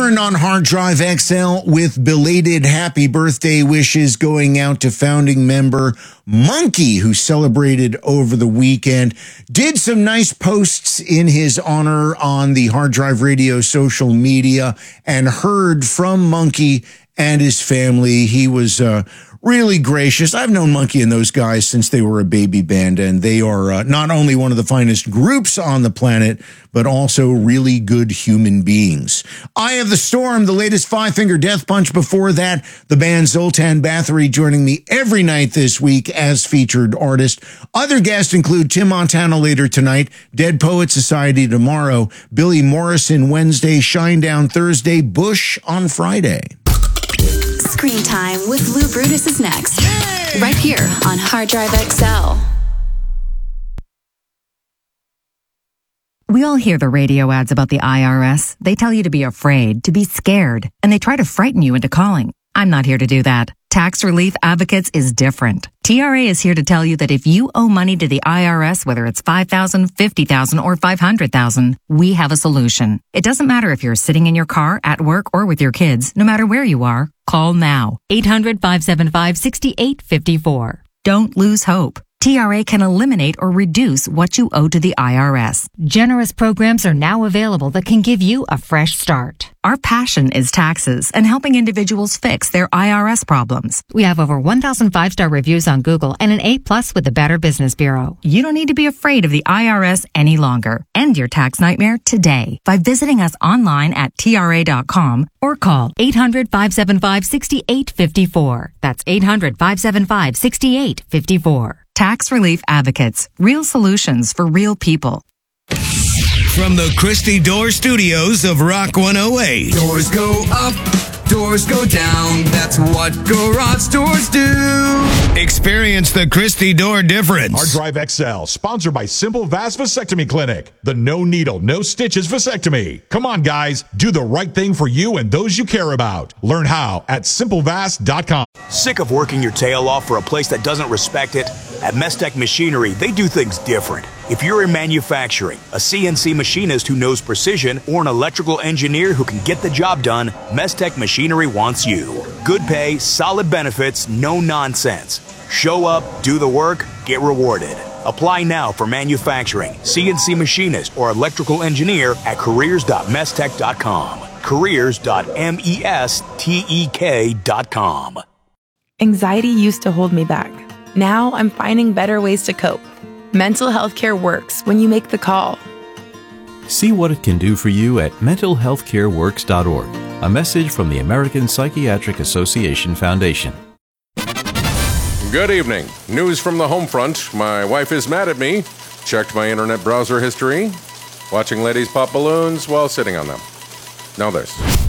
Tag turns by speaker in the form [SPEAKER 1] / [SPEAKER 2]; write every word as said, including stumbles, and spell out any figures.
[SPEAKER 1] Lauren on Hard Drive X L with belated happy birthday wishes going out to founding member Monkey, who celebrated over the weekend. Did some nice posts in his honor on the Hard Drive Radio social media, and heard from Monkey and his family. He was uh, really gracious. I've known Monkey and those guys since they were a baby band, and they are uh, not only one of the finest groups on the planet, but also really good human beings. Eye of the Storm, the latest Five Finger Death Punch. Before that, the band Zoltan Bathory, joining me every night this week as featured artist. Other guests include Tim Montana later tonight, Dead Poet Society tomorrow, Billy Morrison Wednesday, Shinedown Thursday, Bush on Friday.
[SPEAKER 2] Screen Time with Lou Brutus is next, Yay! Right here on Hard Drive X L.
[SPEAKER 3] We all hear the radio ads about the I R S. They tell you to be afraid, to be scared, and they try to frighten you into calling. I'm not here to do that. Tax Relief Advocates is different. T R A is here to tell you that if you owe money to the I R S, whether it's five thousand dollars, fifty thousand dollars, or five hundred thousand dollars, we have a solution. It doesn't matter if you're sitting in your car, at work, or with your kids. No matter where you are, call now. eight hundred, five seven five, six eight five four. Don't lose hope. T R A can eliminate or reduce what you owe to the I R S. Generous programs are now available that can give you a fresh start. Our passion is taxes and helping individuals fix their I R S problems. We have over one thousand five-star reviews on Google and an A plus with the Better Business Bureau. You don't need to be afraid of the I R S any longer. End your tax nightmare today by visiting us online at T R A dot com or call eight hundred, five seven five, six eight five four. That's eight hundred, five seven five, six eight five four. Tax Relief Advocates. Real solutions for real people.
[SPEAKER 4] From the Christy Door Studios of Rock one oh eight.
[SPEAKER 5] Doors go up, doors go down. That's what garage doors do.
[SPEAKER 4] Experience the Christy Door difference.
[SPEAKER 6] Hard Drive X L, sponsored by Simple Vast Vasectomy Clinic. The no needle, no stitches vasectomy. Come on, guys. Do the right thing for you and those you care about. Learn how at simple vast dot com.
[SPEAKER 7] Sick of working your tail off for a place that doesn't respect it? At Mestech Machinery, they do things different. If you're in manufacturing, a C N C machinist who knows precision, or an electrical engineer who can get the job done, Mestech Machinery wants you. Good pay, solid benefits, no nonsense. Show up, do the work, get rewarded. Apply now for manufacturing, C N C machinist, or electrical engineer at careers dot mestech dot com. careers dot mestech dot com.
[SPEAKER 8] Anxiety used to hold me back. Now I'm finding better ways to cope. Mental health care works when you make the call.
[SPEAKER 9] See what it can do for you at mental health care works dot org. A message from the American Psychiatric Association Foundation.
[SPEAKER 10] Good evening. News from the home front. My wife is mad at me. Checked my internet browser history. Watching ladies pop balloons while sitting on them. Now this.